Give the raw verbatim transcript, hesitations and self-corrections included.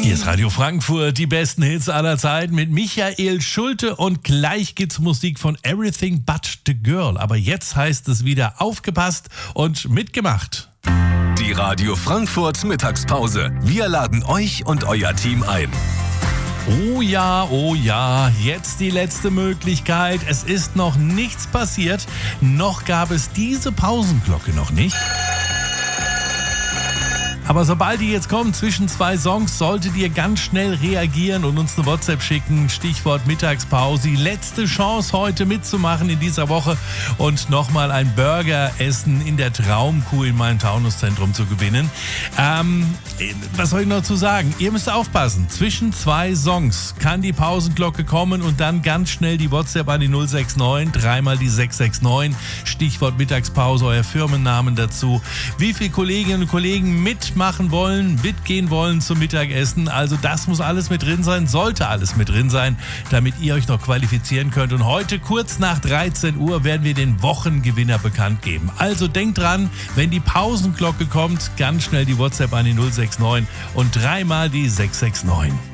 Hier ist Radio Frankfurt, die besten Hits aller Zeiten mit Michael Schulte und gleich geht's Musik von Everything But The Girl. Aber jetzt heißt es wieder aufgepasst und mitgemacht. Die Radio Frankfurt Mittagspause. Wir laden euch und euer Team ein. Oh ja, oh ja, jetzt die letzte Möglichkeit. Es ist noch nichts passiert. Noch gab es diese Pausenglocke noch nicht. Aber sobald die jetzt kommt, zwischen zwei Songs, solltet ihr ganz schnell reagieren und uns eine WhatsApp schicken. Stichwort Mittagspause. Die letzte Chance heute mitzumachen in dieser Woche und nochmal ein Burger essen in der Traumkuh in meinem Taunuszentrum zu gewinnen. Ähm, was soll ich noch dazu sagen? Ihr müsst aufpassen. Zwischen zwei Songs kann die Pausenglocke kommen und dann ganz schnell die WhatsApp an die null sechs neun, dreimal die sechs sechs neun. Stichwort Mittagspause, euer Firmennamen dazu. Wie viele Kolleginnen und Kollegen mitmachen wollen, mitgehen wollen zum Mittagessen. Also das muss alles mit drin sein, sollte alles mit drin sein, damit ihr euch noch qualifizieren könnt. Und heute kurz nach dreizehn Uhr werden wir den Wochengewinner bekannt geben. Also denkt dran, wenn die Pausenglocke kommt, ganz schnell die WhatsApp an die null sechs neun und dreimal die sechs sechs neun.